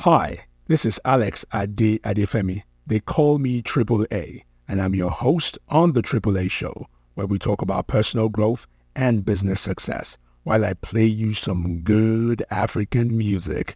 Hi, this is Alex Adefemi. They call me Triple A, and I'm your host on the Triple A Show, where we talk about personal growth and business success while I play you some good African music.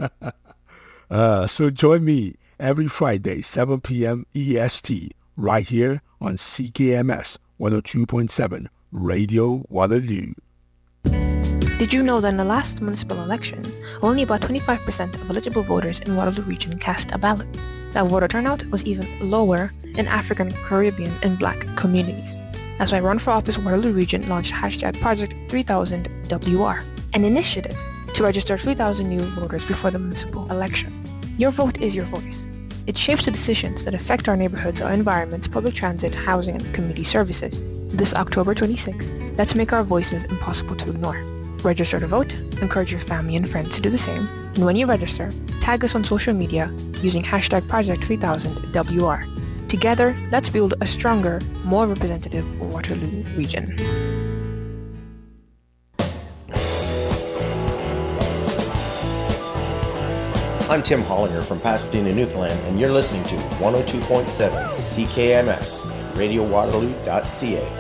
So join me every Friday, 7 p.m. EST, right here on CKMS 102.7 Radio Waterloo. Did you know that in the last municipal election, only about 25% of eligible voters in Waterloo Region cast a ballot? That voter turnout was even lower in African, Caribbean, and Black communities. That's why Run for Office Waterloo Region launched hashtag Project 3000WR, an initiative to register 3,000 new voters before the municipal election. Your vote is your voice. It shapes the decisions that affect our neighborhoods, our environments, public transit, housing, and community services. This October 26th, let's make our voices impossible to ignore. Register to vote, encourage your family and friends to do the same, and when you register, tag us on social media using hashtag Project 3000WR. Together, let's build a stronger, more representative Waterloo region. I'm Tim Hollinger from Pasadena, Newfoundland, and you're listening to 102.7 CKMS, RadioWaterloo.ca.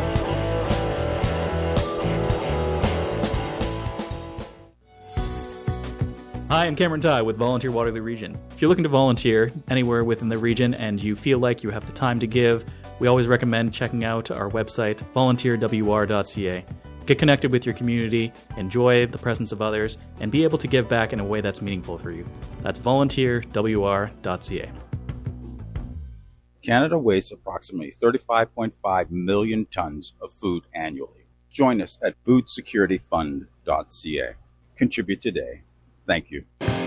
Hi, I'm Cameron Ty with Volunteer Waterloo Region. If you're looking to volunteer anywhere within the region and you feel like you have the time to give, we always recommend checking out our website, volunteerwr.ca. Get connected with your community, enjoy the presence of others, and be able to give back in a way that's meaningful for you. That's volunteerwr.ca. Canada wastes approximately 35.5 million tons of food annually. Join us at foodsecurityfund.ca. Contribute today. Thank you.